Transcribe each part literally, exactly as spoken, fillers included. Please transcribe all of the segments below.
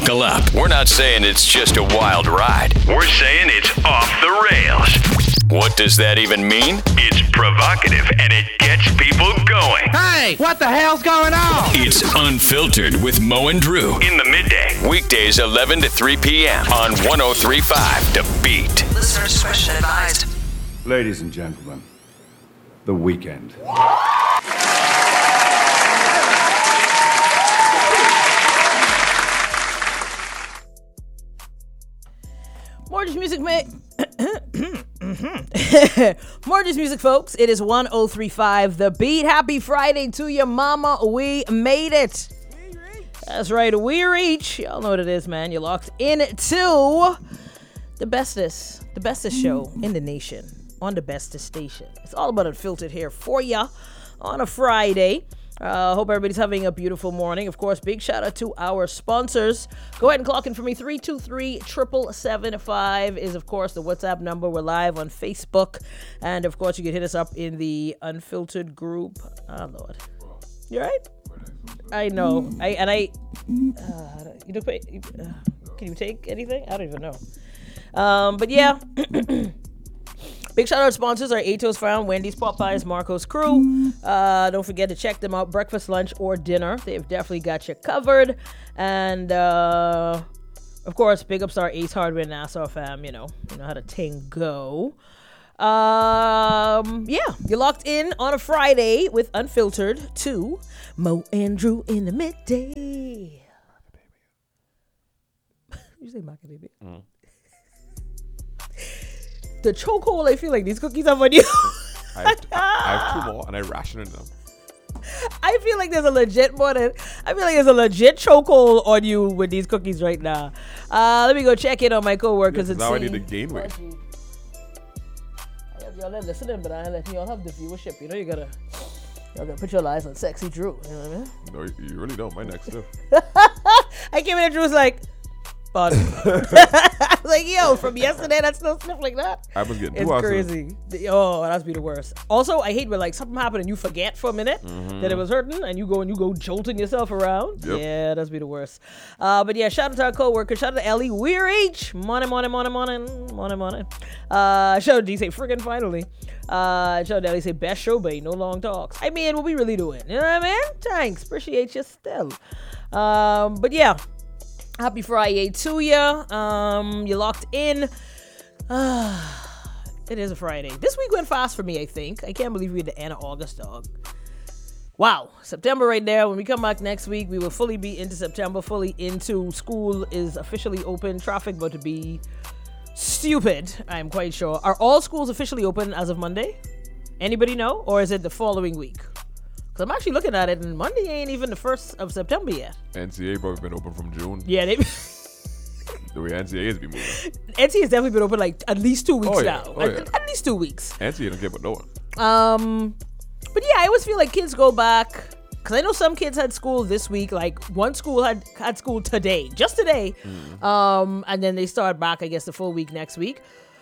Buckle up. We're not saying it's just a wild ride. We're saying it's off the rails. What does that even mean? It's provocative and it gets people going. Hey, what the hell's going on? It's Unfiltered with Mo and Drew. In the midday. Weekdays eleven to three p.m. on one oh three point five The Beat. Listener discretion advised. Ladies and gentlemen, The Weeknd. More Just Music, mate. More Just Music, folks. It is one oh three point five The Beat. Happy Friday to your mama. We made it. That's right. We reach. Y'all know what it is, man. You're locked into the bestest, the bestest show in the nation on the bestest station. It's all about Unfiltered here for ya on a Friday. Uh, hope everybody's having a beautiful morning. Of course, big shout out to our sponsors. Go ahead and clock in for me. three two three, seven seven seven five is, of course, the WhatsApp number. We're live on Facebook. And, of course, you can hit us up in the Unfiltered group. Oh, Lord. You all right? I know. I And I... Uh, you don't pay, uh, can you take anything? I don't even know. Um, but, yeah... Big shout out to sponsors are Atos Farm, Wendy's, Popeyes, Marco's Crew. Uh, don't forget to check them out, breakfast, lunch, or dinner. They've definitely got you covered. And, uh, of course, big ups to our Ace Hardware Nassau fam. You know, you know how the thing go. Um, yeah, you're locked in on a Friday with Unfiltered to Mo and Drew in the midday. You say Maka baby. Mm. The chokehold, I feel like these cookies are for you. I, have t- I have two more and I rationed them. I feel like there's a legit more than, I feel like there's a legit chokehold on you with these cookies right now. Uh, let me go check in on my coworkers and now see. I need to gain weight. I have y'all listening, but I ain't letting y'all have the viewership. You know, you gotta, y'all gotta put your eyes on Sexy Drew. You know what I mean? No, you, you really don't. My neck's stiff. I came in and Drew was like, I was like, yo, from yesterday, that's still sniff like that. I was getting It's two crazy. The- Oh, that's be the worst. Also, I hate when like something happened and you forget for a minute Mm-hmm. that it was hurting, and you go and you go jolting yourself around. Yep. Yeah, that's be the worst. Uh, but yeah, shout out to our coworker. Shout out to Ellie. We're H. Morning, morning, morning, morning, morning, morning. Uh, shout out to D. Say friggin' finally. Uh, shout out to Ellie. Say best show, babe. No long talks. I mean, what we really doing? You know what I mean? Thanks. Appreciate you still. Um, but yeah. Happy Friday to ya. Um, you locked in. Uh, it is a Friday. This week went fast for me, I think. I can't believe we're at the end of August, dog. Wow. September right there. When we come back next week, we will fully be into September, fully into school is officially open. Traffic about to be stupid, I'm quite sure. Are all schools officially open as of Monday? Anybody know? Or is it the following week? Because I'm actually looking at it, and Monday ain't even the first of September yet. N C A A probably been open from June. Yeah, they... The way N C A A is be moving. N C A A has definitely been open like at least two weeks Oh, yeah. now. Oh, at, yeah. at least two weeks. N C A A don't care about no one. Um, but yeah, I always feel like kids go back, because I know some kids had school this week. Like one school had had school today, just today. Mm. Um, and then they start back, I guess, the full week next week.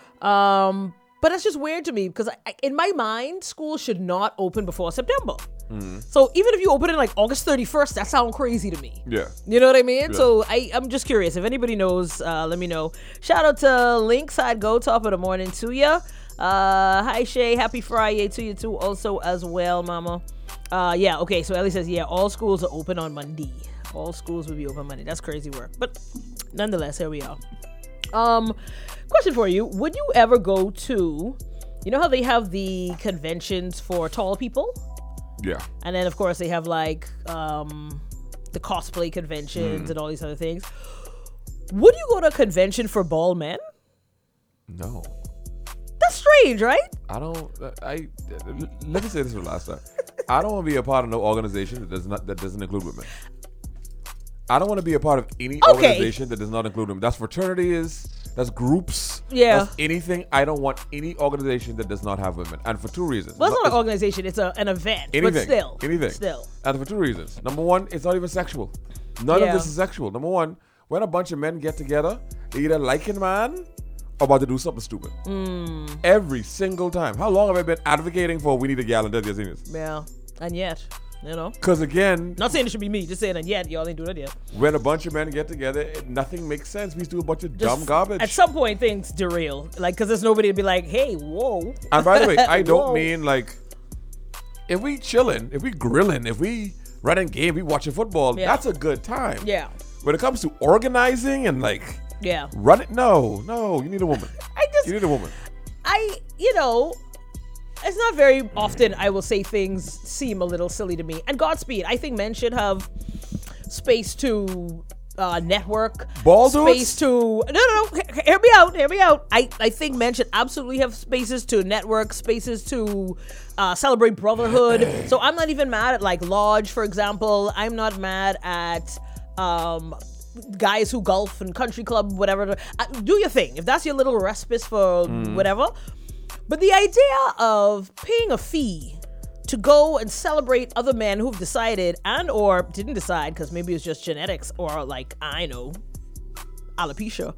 Um, but that's just weird to me, because I, I, in my mind, school should not open before September. Mm. So even if you open it like August thirty-first, that sounds crazy to me. Yeah. You know what I mean? Yeah. So I, I'm just curious. If anybody knows, uh, let me know. Shout out to Linkside Go, top of the morning to ya. Uh, hi, Shay. Happy Friday to you too also as well, mama. Uh, yeah, okay. So Ellie says, yeah, all schools are open on Monday. All schools will be open Monday. That's crazy work. But nonetheless, here we are. Um, question for you. Would you ever go to, you know how they have the conventions for tall people? Yeah. And then, of course, they have, like, um, the cosplay conventions mm. and all these other things. Would you go to a convention for bald men? No. That's strange, right? I don't, I, let me say this for the last time. I don't want to be a part of no organization that does not, that doesn't include women. I don't want to be a part of any okay. organization that does not include women. That's fraternities, that's groups, yeah. that's anything. I don't want any organization that does not have women. And for two reasons. Well, it's not, not an organization, it's a, an event. Anything. But still. Anything. Still. And for two reasons. Number one, it's not even sexual. None yeah. of this is sexual. Number one, when a bunch of men get together, they either liking man or about to do something stupid. Mm. Every single time. How long have I been advocating for we need a gal and dead seniors? Yeah. And yet. You know? Because again, Not saying it should be me, just saying that yet. Y'all ain't doing it yet. when a bunch of men get together, it, nothing makes sense. We just do a bunch of Just dumb garbage. At some point, things derail. Like, because there's nobody to be like, hey, whoa. And by the way, I don't Whoa. mean like if we chilling, if we grilling, if we running game, we watching football. Yeah. That's a good time. Yeah. When it comes to organizing and like Yeah. running, no, no, you need a woman. I just, You need a woman. I, you know, it's not very often I will say things seem a little silly to me. And Godspeed, I think men should have space to uh, network. Ball Space dudes? to, no, no, no, he- hear me out, hear me out. I, I think men should absolutely have spaces to network, spaces to uh, celebrate brotherhood. So I'm not even mad at like Lodge, for example. I'm not mad at um, guys who golf and country club, whatever. Uh, do your thing. If that's your little respite for whatever. But the idea of paying a fee to go and celebrate other men who've decided and or didn't decide, because maybe it's just genetics or like, I know, alopecia,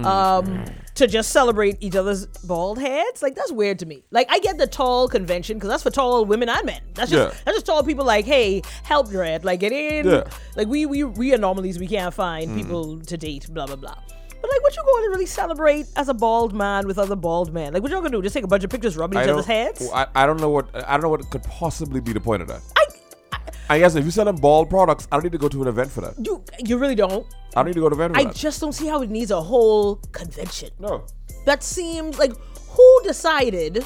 um, to just celebrate each other's bald heads. Like, that's weird to me. Like, I get the tall convention because that's for tall women and men. That's just Yeah. that's just tall people like, hey, help dread. Like, get in. Yeah. Like, we, we, we anomalies. We can't find people to date, blah, blah, blah. But like, what you going to really celebrate as a bald man with other bald men? Like, what y'all gonna do? Just take a bunch of pictures, rubbing I each other's don't, heads? I, I don't know what I don't know what could possibly be the point of that. I, I guess if you're selling ball products, I don't need to go to an event for that. you, you really don't. I don't need to go to an event for I that. just don't see how it needs a whole convention. no. That seems like, who decided?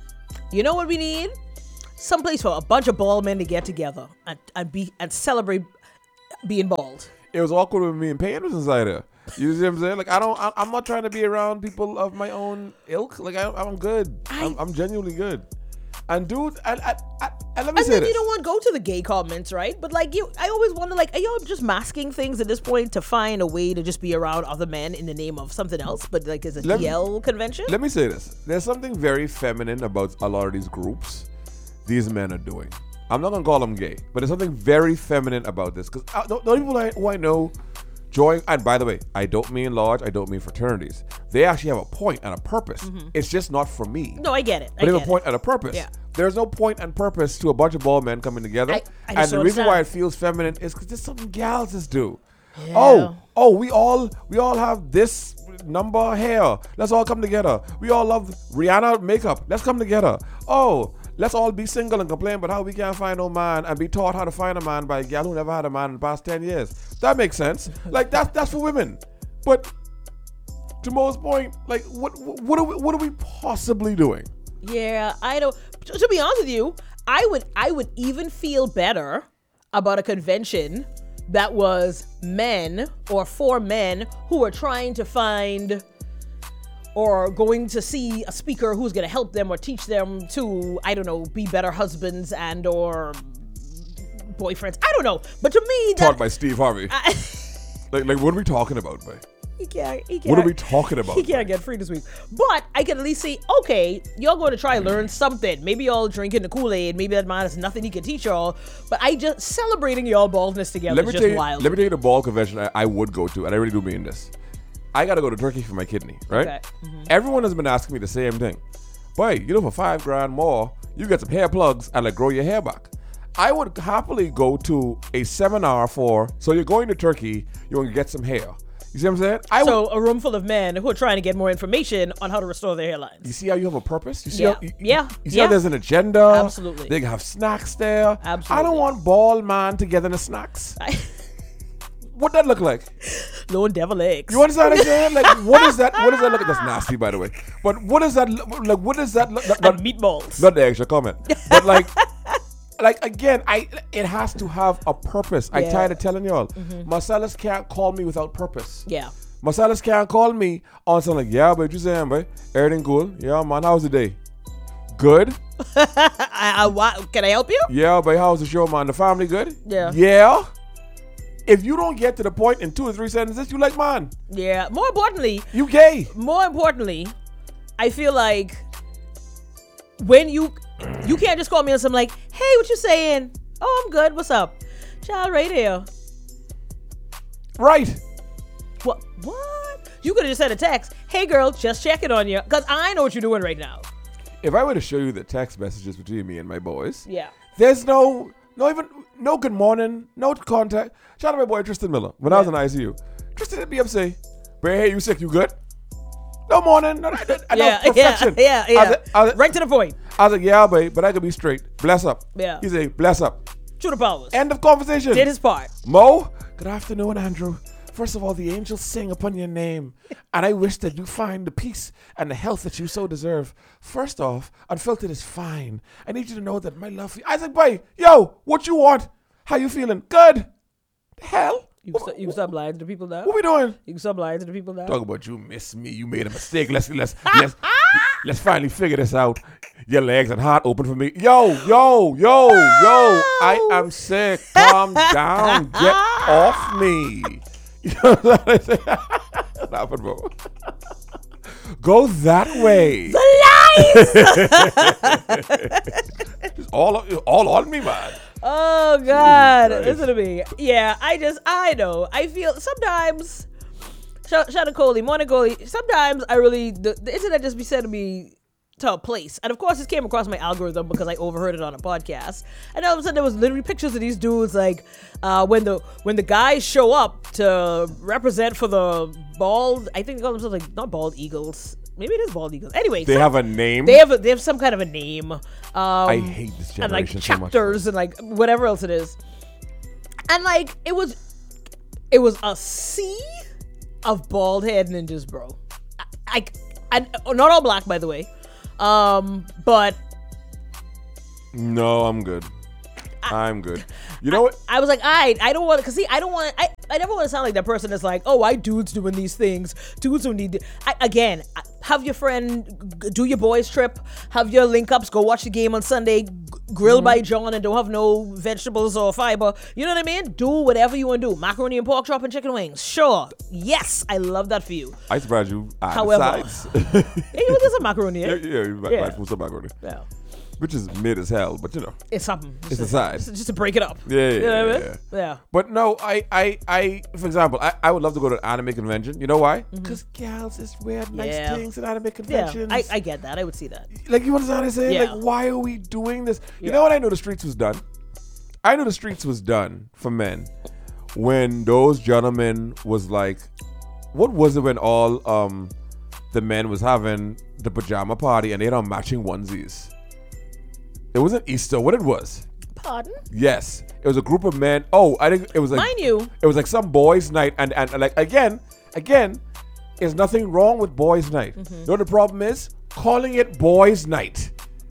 You know what we need? Someplace for a bunch of bald men to get together and, and be and celebrate being bald. It was awkward when me and Payne was inside there. You see what I'm saying? Like I don't. I, I'm not trying to be around people of my own ilk. Like I, I'm good. I- I'm, I'm genuinely good. And dude, and, and, and, and let me And say then this. you don't want to go to the gay comments, right? But like you, I always wonder, like, are y'all just masking things at this point to find a way to just be around other men in the name of something else? But like, it's a Let me- T L convention. Let me say this. There's something very feminine about a lot of these groups these men are doing. I'm not going to call them gay, but there's something very feminine about this. Because the the people I, who I know join, and by the way, I don't mean lodge, I don't mean fraternities. They actually have a point and a purpose. It's just not for me. no, I get it. I But they have get a point it. and a purpose. Yeah. There's no point and purpose to a bunch of bald men coming together. I- I and just the don't reason why it understand. feels feminine is because there's something gals just do. Oh, oh, we all we all have this number hair. Let's all come together. We all love Rihanna makeup. Let's come together. Oh, let's all be single and complain about how we can't find no man and be taught how to find a man by a gal who never had a man in the past ten years. That makes sense. Like that's that's for women. But to Mo's point, like what what are we what are we possibly doing? Yeah, I don't. To to be honest with you, I would I would even feel better about a convention that was men or for men who are trying to find or going to see a speaker who's going to help them or teach them to, I don't know, be better husbands and or boyfriends. I don't know. But to me, that, Taught by Steve Harvey. I, Like like what are we talking about, man? he can't, he can't, What are we talking about? He can't get free this week. But I can at least say, okay, y'all going to try and learn something. Maybe y'all drinking the Kool-Aid. Maybe that man has nothing he can teach y'all. But I just celebrating y'all baldness together Let is me just tell you, wild. let me tell you the ball convention I, I would go to, and I really do mean this. I gotta go to Turkey for my kidney, right? Okay. Mm-hmm. Everyone has been asking me the same thing. Boy, you know, for five grand more, you get some hair plugs and like grow your hair back. I would happily go to a seminar for. So you're going to Turkey, you're gonna get some hair. You see what I'm saying? I would. So a room full of men who are trying to get more information on how to restore their hairlines. You see how you have a purpose? You see Yeah. how you, Yeah. You see Yeah. how there's an agenda? Absolutely. They can have snacks there. I Absolutely. don't want bald man together in the snacks. What that look like? Lone devil eggs. You understand what I'm saying? Like, what is that? What does that look like? That's nasty, by the way. But what is that? look- Like, what is that? Look, not, and not, meatballs. not the extra comment, but like, like again, I it has to have a purpose. I Yeah. tired of telling y'all. Marcellus can't call me without purpose. Yeah. Marcellus can't call me on something like, yeah, but you saying, boy, everything cool? Yeah, man, how's the day? Good. I, I, why, can I help you? Yeah, but how's the show, man? The family good? Yeah. Yeah. If you don't get to the point in two or three sentences, you like, man, Yeah. More importantly, you gay. more importantly, I feel like when you you can't just call me on something like, hey, what you saying? Oh, I'm good. What's up? Child right here. Right. What? What? You could have just sent a text. Hey, girl, just checking on you. Because I know what you're doing right now. If I were to show you the text messages between me and my boys, Yeah. there's no no even, no good morning, no contact. Shout out my boy Tristan Miller when I was in I C U. Tristan hit me up say, "Bray, hey, you sick? You good?" No morning. No, no, no, I know Yeah, perfection. yeah, yeah, I was yeah. like- I was like- Right to the point. I was like, yeah, babe, but I could be straight. Bless up. Yeah. He said, bless up. True to powers. End of conversation. Did his part. Mo, good afternoon, Andrew. First of all, the angels sing upon your name, and I wish that you find the peace and the health that you so deserve. First off, Unfiltered is fine. I need you to know that my love for you. I was like, boy, yo, what you want? How you feeling? Good. The hell? You can, What, st- you can stop lying to people now. what we doing? You can stop lying to the people now. Talk about you miss me. You made a mistake. Let's let's let's let's finally figure this out. Your legs and heart open for me. Yo, yo, yo, yo. I am sick. Calm down. Get off me. You know what I'm saying? Nah, but bro. Go that way. It's all all on me, man. Oh God, Christ. listen to me. Yeah, I just, I know. I feel sometimes. Shout, shout out to Coley, morning Coley. Sometimes I really, the, the internet just be sending me to a place, and of course this came across my algorithm because I overheard it on a podcast. And all of a sudden there was literally pictures of these dudes like uh, when the when the guys show up to represent for the bald. I think they call themselves like not bald eagles. Maybe it is bald eagles. Anyway, They some- have a name. They have a, they have some kind of a name. Um, I hate this and like generation so much. chapters and like whatever else it is. And like it was, it was a sea of bald head ninjas, bro. I, I, I not all black, by the way. Um, but No, I'm good. I'm good. You know what? I was like, I, I don't want to, cause see, I don't want, I, I never want to sound like that person that's like, oh, I dudes doing these things, dudes who need. I, again, have your friend g- do your boys trip, have your link ups, go watch the game on Sunday, g- grill by John, and don't have no vegetables or fiber. You know what I mean? Do whatever you want to do. Macaroni and pork chop and chicken wings. Sure, yes, I love that for you. I surprised you. Ah, the However- sides. Yeah, you want to get some macaroni? yeah, Yeah, yeah, you might, Yeah. might put some macaroni, yeah. which is mid as hell, but you know. It's something. It's a side. Just, just to break it up. Yeah, yeah, You know what I yeah, mean? Yeah. But no, I, I, I, for example, I, I would love to go to an anime convention. You know why? Mm-hmm. Because gals is wear nice Yeah. things at anime Yeah, conventions. I, I get that. I would see that. like, you understand what I'm saying? Yeah. Like, why are we doing this? You Yeah. know what I know the streets was done? I know the streets was done for men when those gentlemen was like, what was it when all um the men was having the pajama party and they had on matching onesies? It wasn't Easter. What it was? Pardon? Yes, it was a group of men. Oh, I think it was like Mind you. it was like some boys' night, and and, and like again, again, there's nothing wrong with boys' night. Mm-hmm. You know what the problem is? Calling it boys' night.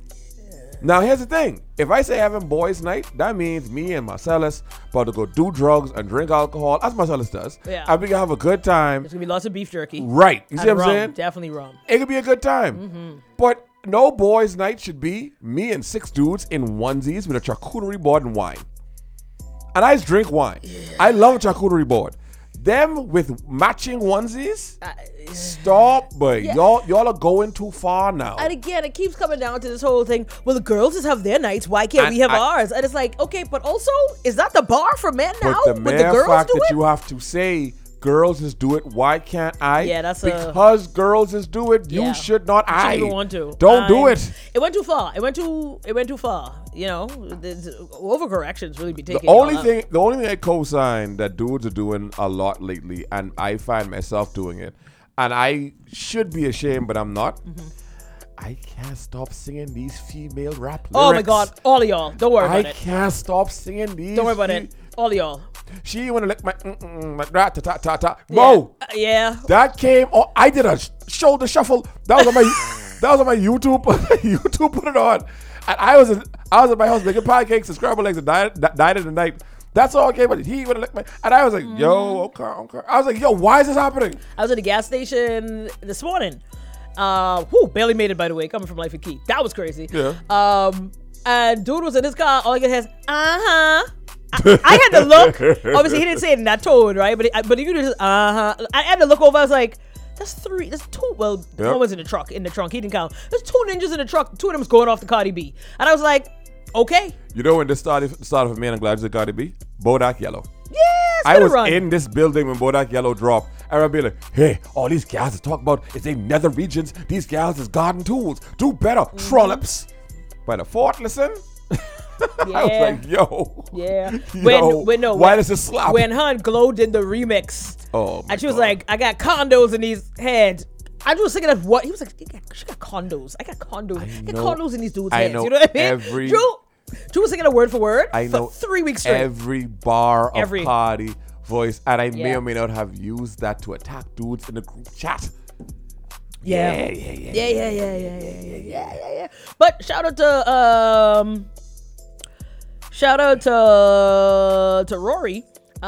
Now here's the thing: if I say having boys' night, that means me and Marcellus about to go do drugs and drink alcohol, as Marcellus does. Yeah. And we can have a good time. There's gonna be lots of beef jerky. Right? You see And what I'm rum, saying? Definitely rum. It could be a good time. Mm-hmm. But no boys' night should be me and six dudes in onesies with a charcuterie board and wine. And I just drink wine. I love a charcuterie board. Them with matching onesies? Stop, but y'all y'all are going too far now. And again, it keeps coming down to this whole thing. Well, the girls just have their nights. Why can't And we have I- ours? And it's like, okay, but also, is that the bar for men now? But the Would mere the girls fact do that it? you have to say girls just do it, why can't I? Yeah, that's a- because girls just do it. You Yeah. should not. You I shouldn't even want to. Don't do I'm- it. It went too far. It went too. It went too far. You know, there's- overcorrections really be taking. The only it all thing, out. the only thing I co-sign that dudes are doing a lot lately, and I find myself doing it, and I should be ashamed, but I'm not. Mm-hmm. I can't stop singing these female rap lyrics. Oh my God, all of y'all, don't worry I about it. can't stop singing these. Don't worry about fe- it. All of y'all. She wanna lick my mm mm my ta ta ta ta ta. Mo, Yeah. Uh, yeah. that came. Oh, I did a sh- shoulder shuffle. That was on my. that was on my YouTube. YouTube put it on, and I was in, I was at my house making pancakes and scrambled eggs and died, died in the night. That's all came. But he would lick my, and I was like, Mm. yo, okay, okay. I was like, yo, why is this happening? I was at a gas station this morning. Uh, whew, barely made it, by the way, coming from Life and Key. That was crazy. Yeah. Um, and dude was in his car. All I could hear is, uh-huh. I, I had to look. Obviously, he didn't say it in that tone, right? But it, but you could just, uh-huh. I had to look over. I was like, that's three, that's two. Well, Yep. one was in the truck, in the trunk. He didn't count. There's two ninjas in the truck. Two of them was going off the Cardi B. And I was like, okay. You know when this started, started for me, and I'm glad you Cardi B, Bodak Yellow. Yeah, it's I gonna was run. in this building when Bodak Yellow dropped. I remember being like, hey, all these gals is talking about is they nether regions. These gals is garden tools. Do better, Mm-hmm. trollops. By the fourth listen, Yeah. I was like, yo. Yeah. Yo, When, when no, why when, does it slap? When her and Glow did the remix, Oh, my and she was God. like, "I got condos in these heads." I was thinking of what he was like. "You got, she got condos. I got condos. I, got know- condos in these dudes' I heads." know You know what I mean? every- Drew, Drew was singing a word for word I for know three weeks straight. every bar of Every- Cardi voice, and I may Yeah. or may not have used that to attack dudes in the group chat. Yeah. Yeah, yeah, yeah. Yeah, yeah, yeah, yeah, yeah, yeah, yeah, yeah, yeah. But shout out to um, shout out to to Rory.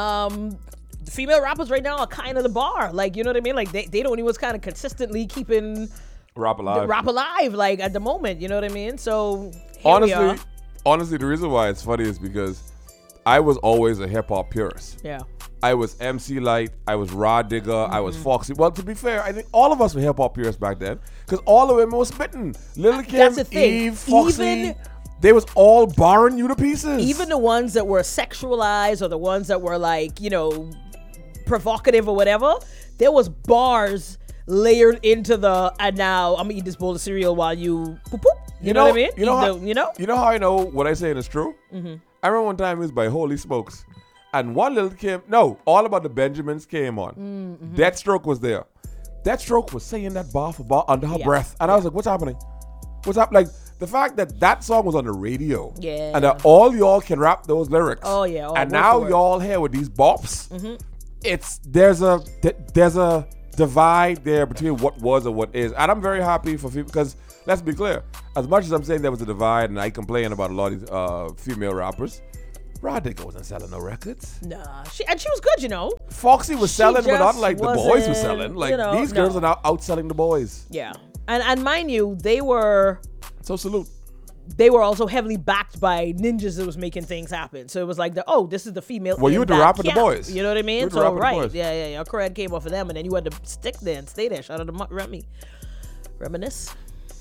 Um, the female rappers right now are kind of the bar. Like, you know what I mean? Like they they don't even kind of consistently keeping Rap the alive. rap alive. Like at the moment, you know what I mean? So here we are. honestly, honestly, the reason why it's funny is because I was always a hip hop purist. Yeah. I was M C Light, I was Rod Digger, I Mm-hmm. was Foxy. Well, to be fair, I think all of us were hip hop purists back then because all the women were spitting. Lil' Kim, That's the thing. Eve, Foxy, Even- they was all barring you to pieces. Even the ones that were sexualized or the ones that were like, you know, provocative or whatever, there was bars layered into the, and now I'm gonna eat this bowl of cereal while you poop poop. You, know, what I mean? You know, Eat how, the- you know? You know how I know what I saying is true? Mm-hmm. I remember one time it was by Holy Smokes, and one Lil' Kim, no, All About the Benjamins came on. Mm-hmm. Deathstroke was there. Deathstroke was saying that bar for bar under her Yeah. breath, and I was like, "What's happening? What's happening?" Like the fact that that song was on the radio, Yeah. and that all y'all can rap those lyrics. Oh, yeah, oh, and word now for word. y'all here with these bops. Mm-hmm. It's there's a th- there's a divide there between what was and what is, and I'm very happy for people because let's be clear. As much as I'm saying there was a divide, and I complain about a lot of these uh, female rappers, Rod Digger wasn't selling no records. Nah, she and she was good, you know. Foxy was She selling, but not just like the boys were wasn't, selling. Like you know, these girls no. are now outselling the boys. Yeah, and and mind you, they were So salute. they were also heavily backed by ninjas that was making things happen. So it was like the oh, this is the female. Well, you in were the that rap with the camp. boys. You know what I You mean? were the So rap with the right, boys. yeah, yeah, your cred came off of them, and then you had to stick there and stay there. Shout out to Mu- Remy, reminisce.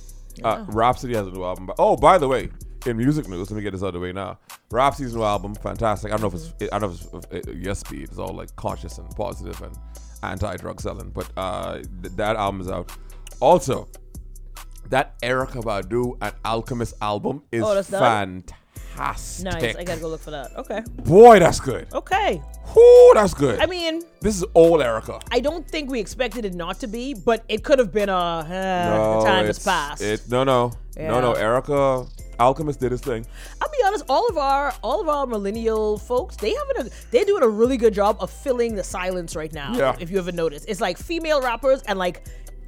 Uh, Rhapsody has a new album. Oh, by the way, in music news, let me get this out of the way now. Rhapsody's new album, fantastic. I don't know if it's, I don't know if it's uh, Yes Speed. It's all like conscious and positive and anti-drug selling, but uh, th- that album is out. Also, that Erykah Badu and Alchemist album is Oh, that's done? fantastic. Nice. I gotta go look for that. Okay. Boy, that's good. Okay. Whoo, that's good. I mean, this is old Erykah. I don't think we expected it not to be, but it could have been a uh, No, the time has it's- passed. It, no, no, no, no. Yeah. Erykah, Alchemist did his thing. I'll be honest, all of our all of our millennial folks, they having a they're doing a really good job of filling the silence right now. Yeah. If you ever noticed, it's like female rappers and like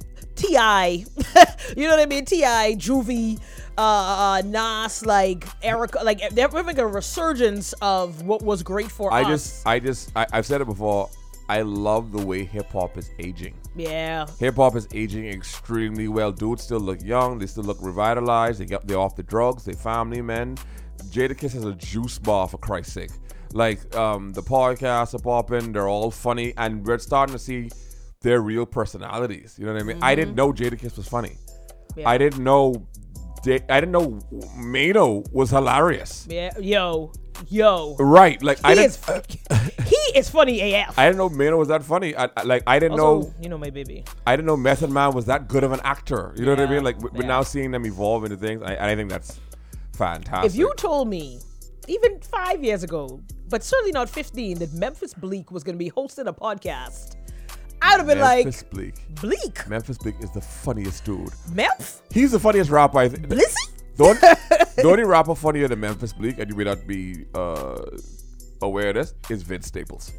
T I you know what I mean? T I Juvie, uh, uh, Nas, like Erica, like they're having a resurgence of what was great for I us. just, I just, I, I've said it before. I love the way hip hop is aging. yeah. Hip hop is aging extremely well. Dudes still look young. They still look revitalized. They get, they're off the drugs. They family men. Jadakiss has a juice bar for Christ's sake. Like um, the podcasts are popping. They're all funny, and we're starting to see their real personalities. You know what I mean? I didn't know Jadakiss was funny. Yeah. I didn't know. Da- I didn't know Mano was hilarious. Yeah, yo, yo. Right? Like I He didn't. is, he is funny A F. I didn't know Mano was that funny. I, I- like I didn't Also, know. you know my baby. I didn't know Method Man was that good of an actor. You know what I Yeah, mean? Like we're yeah. now seeing them evolve into things. I, I think that's fantastic. If you told me, even five years ago, but certainly not fifteen, that Memphis Bleak was going to be hosting a podcast, I'd have been Memphis like, Bleak, Bleak? Memphis Bleak is the funniest dude. Memph? He's the funniest rapper. I think. Blizzy? The only, the only rapper funnier than Memphis Bleak, and you may not be uh, aware of this, is Vince Staples.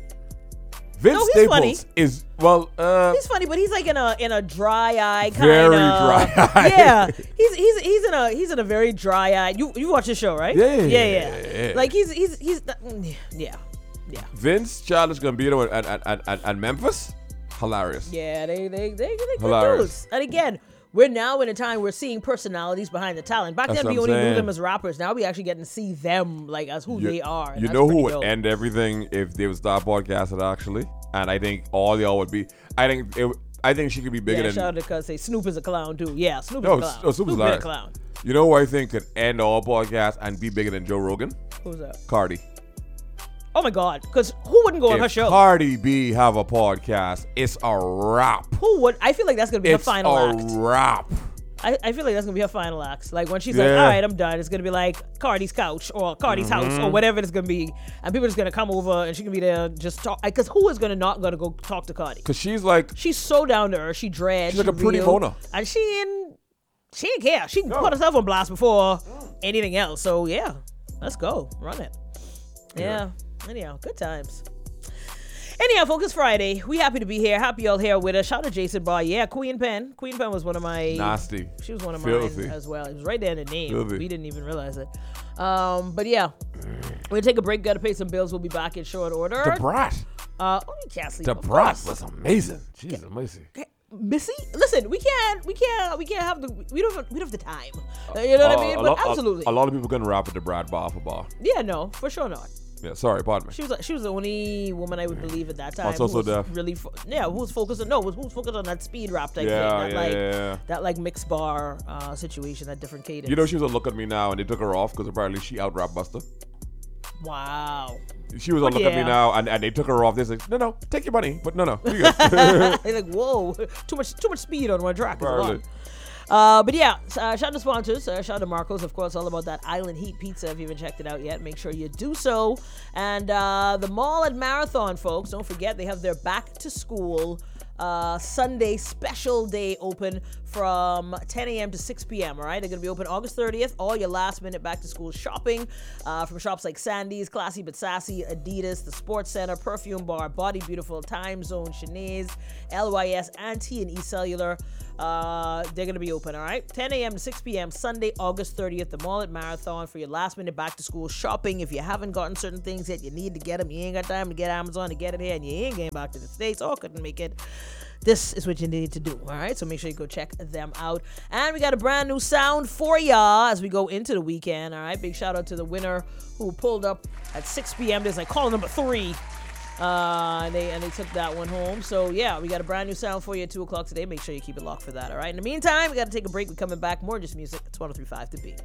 Vince No, he's Staples funny. is well. Uh, He's funny, but he's like in a in a dry eye kind Very of dry eye. Yeah, he's he's he's in a he's in a very dry eye. You you watch the show, right? Yeah, yeah, yeah, yeah, yeah. yeah. Like he's he's he's yeah, yeah, Vince, Childish Gambino, and, and, and, and, and Memphis, hilarious. yeah. They they they they good Hilarious. dudes. And again, we're now in a time we're seeing personalities behind the talent. Back That's then, what we I'm only knew saying. them as rappers. Now we actually getting to see them like as who they are. and You that's know who pretty would dope. end everything if they would start podcasting actually, and I think all y'all would be. I think it, I think she could be bigger Yeah, than. shout out to cuz say Snoop is a clown too. Yeah, Snoop is No, a clown. S- oh, Snoop is Snoop is a hilarious. clown. You know who I think could end all podcasts and be bigger than Joe Rogan? Who's that? Cardi. Oh my God, because who wouldn't go on her If show? Cardi B have a podcast, it's a wrap. Who would? I feel like that's gonna be It's the final a act. wrap. I, I feel like that's gonna be her final act. Like when she's Yeah. like, all right, I'm done. It's gonna be like Cardi's couch or Cardi's house or whatever it's gonna be, and people are just gonna come over and she can be there just talk. Because who is gonna not gonna go talk to Cardi? Cause she's like, She's so down to earth. She dreads. She's like she a pretty real, Mona. and she in, she ain't care. She can No. put herself on blast before anything else. So yeah, let's go, run it. Yeah. Anyhow, good times. Anyhow, Focus Friday. We happy to be here. Happy y'all here with us. Shout out to Jason Barr. Yeah, Queen Pen. Queen Pen was one of my nasty. She was one of Filthy. mine as well. It was right there in the name. Filthy. We didn't even realize it. Um, but yeah, we're gonna take a break. Gotta pay some bills. We'll be back in short order. The Brat. Uh, oh, you can't sleep. The of Brat course. was amazing. Jeez, amazing. Missy, listen, we can't, we can't, we can't have the, we don't, have, we don't have the time. Uh, you know what I mean? Uh, a But lot- absolutely. A, a lot of people gonna rap at the Brat bar for bar. Yeah, no, for sure not. Yeah, sorry, pardon me. She was, she was the only woman I would believe at that time. Also who so was deaf. Really, fo- yeah, who was focused on no, who was focused on that speed rap type Yeah, thing, that yeah, like, yeah, yeah. that like mixed bar uh, situation, that different cadence. You know, she was a look at me now, and they took her off because apparently she out rap Buster. Wow. She was a But look at yeah. me now, and, and they took her off. They said, no, no, take your money, but no, no. you good." They're like, whoa, too much, too much speed on one track. It's a lot. Apparently. Uh, but yeah, uh, shout out to sponsors. Uh, shout out to Marco's, of course, all about that Island Heat Pizza. If you haven't checked it out yet, make sure you do so. And uh, the mall at Marathon, folks, don't forget they have their back to school uh, Sunday special day open from ten a.m. to six p.m. All right, they're gonna be open August thirtieth. All your last minute back to school shopping uh, from shops like Sandy's, Classy But Sassy, Adidas, the Sports Center, Perfume Bar, Body Beautiful, Time Zone, Shanae's, L Y S, and T and E Cellular. Uh, they're gonna be open, all right? ten a.m. to six p.m. Sunday, August thirtieth. The mall at Marathon for your last minute back to school shopping. If you haven't gotten certain things yet, you need to get them. You ain't got time to get Amazon to get it here, and you ain't getting back to the States or couldn't make it. This is what you need to do, all right? So make sure you go check them out. And we got a brand new sound for y'all as we go into the weekend, all right? Big shout out to the winner who pulled up at six p.m. There's like call number three. Uh, and they and they took that one home. So yeah, we got a brand new sound for you at two o'clock today. Make sure you keep it locked for that. All right. In the meantime, we got to take a break. We're coming back. More just music. It's one oh three point five The Beat.